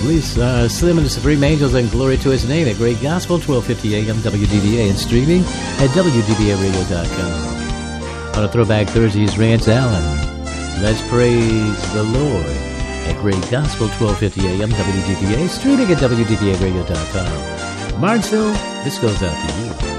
Slim and the Supreme Angels and Glory to His Name at Great Gospel, 1250 AM WDBA, and streaming at WDBAradio.com. On a Throwback Thursdays, Rance Allen. Let's praise the Lord at Great Gospel, 1250 AM WDBA, streaming at WDBAradio.com. Martinsville, this goes out to you.